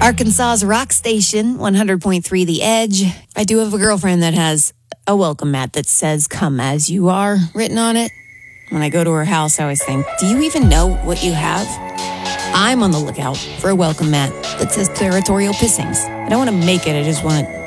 Arkansas's rock station, 100.3 The Edge. I do have a girlfriend that has a welcome mat that says, "Come as you are," written on it. When I go to her house, I always think, do you even know what you have? I'm on the lookout for a welcome mat that says territorial pissings. I don't want to make it, I just want it